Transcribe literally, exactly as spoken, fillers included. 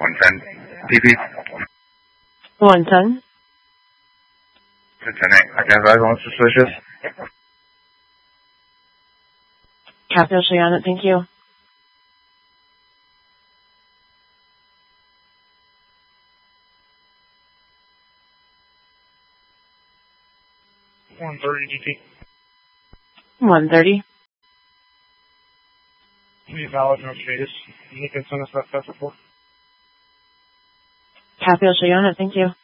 one ten. P P. one ten. ten eight. I can advise on suspicious. Copy, I'll show you on it. Thank you. one thirty G T. one thirty. We valid no status. You can send us that stuff before. Copy, I'll show you on it. Thank you.